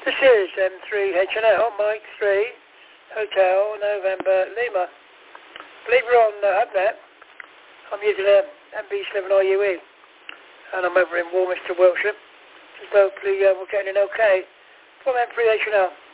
This is M3HNL, Mike 3, Hotel November Lima. Believe we're on HubNet. I'm using MB7RUE, and I'm over in Warminster, Wiltshire. So hopefully we're getting an okay from M3HNL.